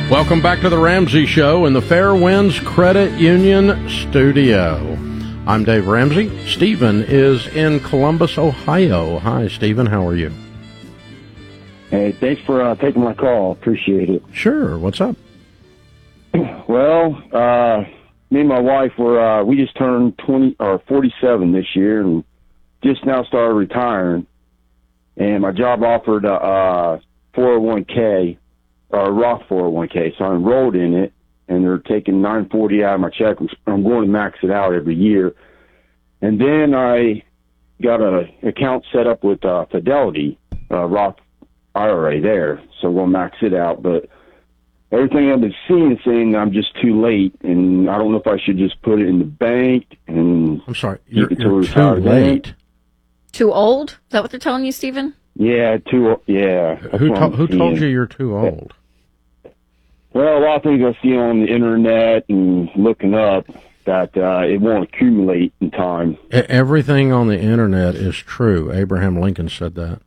Welcome back to the Ramsey Show in the Fairwinds Credit Union studio. I'm Dave Ramsey. Stephen is in Columbus, Ohio. Hi, Stephen. How are you? Hey, thanks for taking my call. Appreciate it. Sure. What's up? Well, me and my wife we just turned 47 this year, and just now started retiring. And my job offered a 401k, or a Roth 401k, so I enrolled in it, and they're taking $940 out of my check. I'm going to max it out every year. And then I got an account set up with Fidelity, Roth IRA there, so we'll max it out. But everything I've been seeing is saying I'm just too late, and I don't know if I should just put it in the bank and I'm sorry, you're too late. Too old? Is that what they're telling you, Stephen? Yeah, yeah. Who told you you're too old? Well, a lot of things I see on the internet and looking up that it won't accumulate in time. Everything on the internet is true. Abraham Lincoln said that.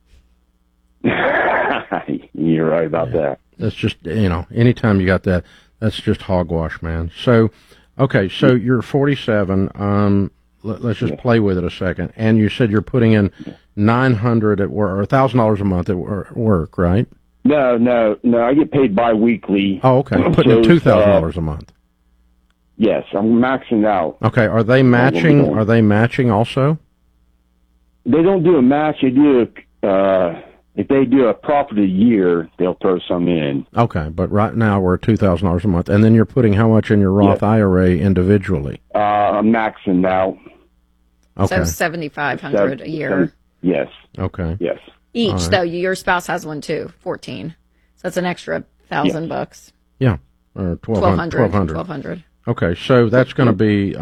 You're right about that. That's just, anytime you got that, that's just hogwash, man. So, okay, so you're 47. Let's just play with it a second. And you said you're putting in $900 at work, or $1,000 a month at work, right? No. I get paid bi-weekly. Oh, okay. Putting in $2,000 a month. Yes, I'm maxing out. Okay. Are they matching? Are they matching also? They don't do a match. They do if they do a profit a year, they'll throw some in. Okay, but right now we're at $2,000 a month, and then you're putting how much in your Roth IRA individually? I'm maxing out. Okay. So $7,500 a year. Yes. Okay. Yes. Each, right. though. Your spouse has one too. 14. So that's an extra $1,000. Yeah. Or $1,200. Okay, so that's going to be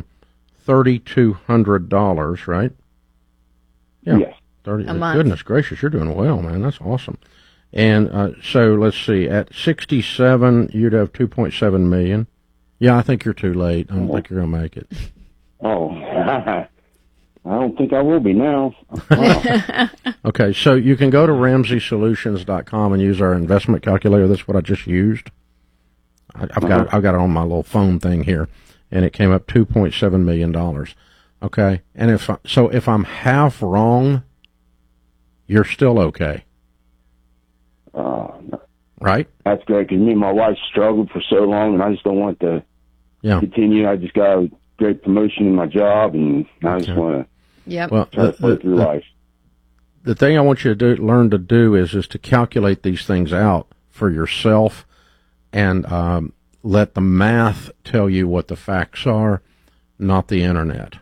$3,200, right? Yeah. Yes. 30. A month. Goodness gracious, you're doing well, man. That's awesome. And so let's see. At 67, you'd have $2.7 million. Yeah, I think you're too late. I don't think you're going to make it. Oh, I don't think I will be now. Wow. Okay, so you can go to RamseySolutions.com and use our investment calculator. That's what I just used. I've got it on my little phone thing here, and it came up $2.7 million. Okay, and if I'm half wrong, you're still okay. Right? That's great, because me and my wife struggled for so long, and I just don't want to continue. I just got a great promotion in my job, and I just want to try to play through life. The thing I want you to learn to do is to calculate these things out for yourself, and let the math tell you what the facts are, not the internet.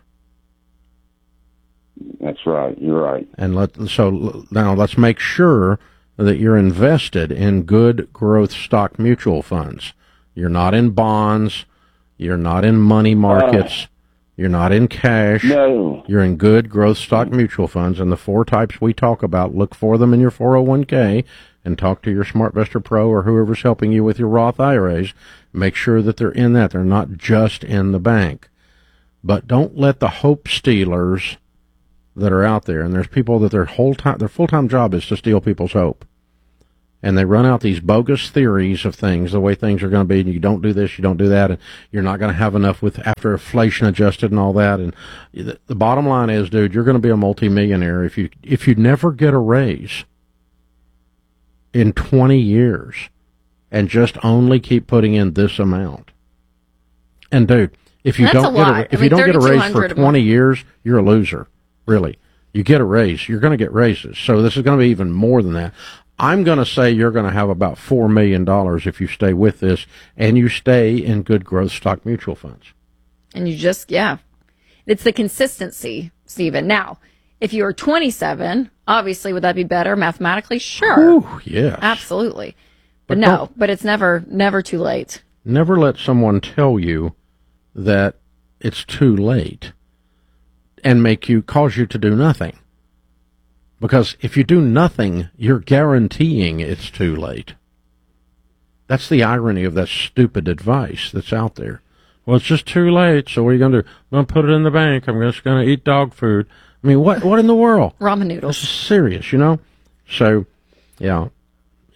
That's right. You're right. And now let's make sure that you're invested in good growth stock mutual funds. You're not in bonds. You're not in money markets. You're not in cash. No. You're in good growth stock mutual funds. And the 4 types we talk about, look for them in your 401k and talk to your SmartVestor Pro or whoever's helping you with your Roth IRAs. Make sure that they're in that. They're not just in the bank. But don't let the hope stealers that are out there, and there's people that their full-time job is to steal people's hope. And they run out these bogus theories of things, the way things are going to be, and you don't do this, you don't do that, and you're not going to have enough after inflation adjusted and all that. And the bottom line is, dude, you're going to be a multimillionaire if you never get a raise in 20 years and just only keep putting in this amount. And dude, if you don't get a raise for 20 years, you're a loser. Really. You get a raise. You're going to get raises. So this is going to be even more than that. I'm going to say you're going to have about $4 million if you stay with this and you stay in good growth stock mutual funds. And you just, it's the consistency, Stephen. Now, if you were 27, obviously, would that be better mathematically? Sure. Ooh, yes. Absolutely. But it's never too late. Never let someone tell you that it's too late and cause you to do nothing. Because if you do nothing, you're guaranteeing it's too late. That's the irony of that stupid advice that's out there. Well, it's just too late, so what are you going to do? I'm going to put it in the bank. I'm just going to eat dog food. I mean, what in the world? Ramen noodles. This is serious, So, yeah.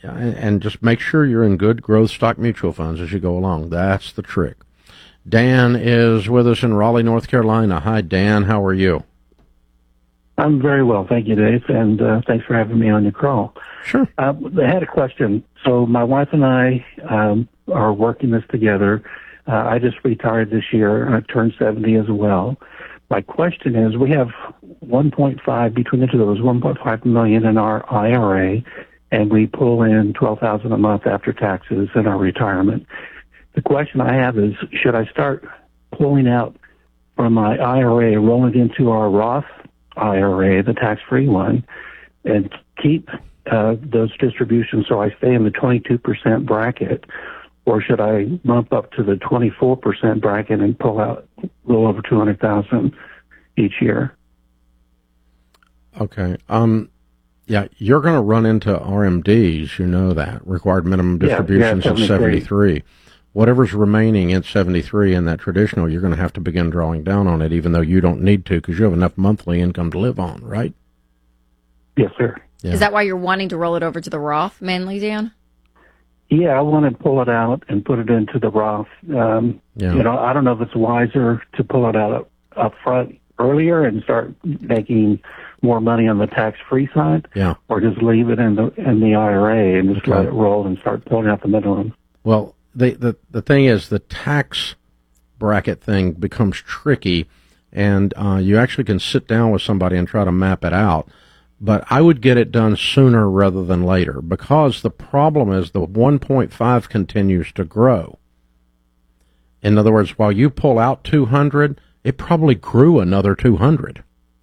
and just make sure you're in good growth stock mutual funds as you go along. That's the trick. Dan is with us in Raleigh, North Carolina. Hi, Dan. How are you? I'm very well, thank you, Dave, and thanks for having me on your call. Sure. I had a question. So my wife and I are working this together. I just retired this year. I turned 70 as well. My question is, we have 1.5 between the two of us, 1.5 million in our IRA, and we pull in $12,000 a month after taxes in our retirement. The question I have is, should I start pulling out from my IRA, rolling into our Roth IRA, the tax-free one, and keep those distributions so I stay in the 22% bracket, or should I bump up to the 24% bracket and pull out a little over $200,000 each year? Okay. Yeah, you're going to run into RMDs, you know that, required minimum distributions of 73. Whatever's remaining at 73 in that traditional, you're going to have to begin drawing down on it, even though you don't need to, because you have enough monthly income to live on, right? Yes, sir. Yeah. Is that why you're wanting to roll it over to the Roth mainly, Dan? Yeah, I want to pull it out and put it into the Roth. You know, I don't know if it's wiser to pull it out up front earlier and start making more money on the tax-free side, or just leave it in the IRA and just let it roll and start pulling out the minimum. Well, the thing is, the tax bracket thing becomes tricky, and you actually can sit down with somebody and try to map it out. But I would get it done sooner rather than later, because the problem is the 1.5 continues to grow. In other words, while you pull out 200, it probably grew another 200.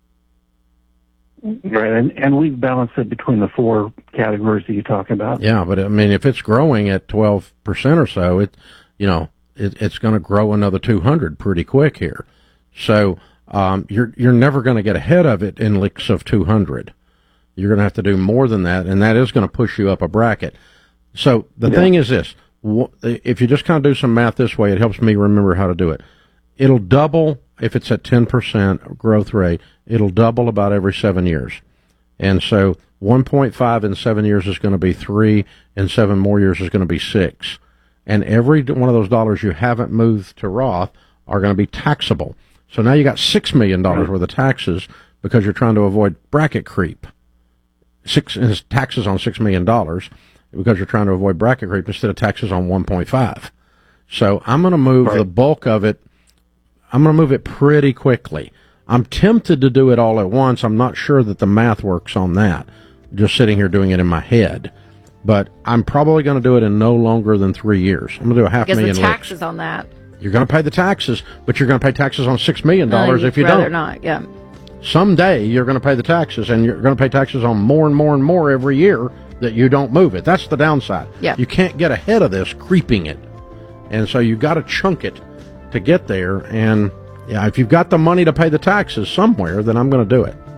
Right, and we've balanced it between the four categories that you talk about. Yeah, but I mean, if it's growing at 12% or so, it's going to grow another 200 pretty quick here. So you're never going to get ahead of it in licks of 200. You're going to have to do more than that, and that is going to push you up a bracket. So the thing is this: if you just kind of do some math this way, it helps me remember how to do it. It'll double if it's at 10% growth rate. It'll double about every 7 years. And so 1.5 in 7 years is going to be 3, and 7 more years is going to be 6. And every one of those dollars you haven't moved to Roth are going to be taxable. So now you got $6 million worth of taxes because you're trying to avoid bracket creep. Taxes on $6 million because you're trying to avoid bracket creep instead of taxes on 1.5. So I'm going to move the bulk of it. I'm going to move it pretty quickly. I'm tempted to do it all at once. I'm not sure that the math works on that, just sitting here doing it in my head. But I'm probably going to do it in no longer than 3 years. I'm going to do $500,000 because the taxes on that. You're going to pay the taxes, but you're going to pay taxes on $6 million if you don't. Not, yeah. Someday you're going to pay the taxes, and you're going to pay taxes on more and more and more every year that you don't move it. That's the downside. Yeah. You can't get ahead of this creeping it. And so you've got to chunk it to get there. And yeah, if you've got the money to pay the taxes somewhere, then I'm going to do it.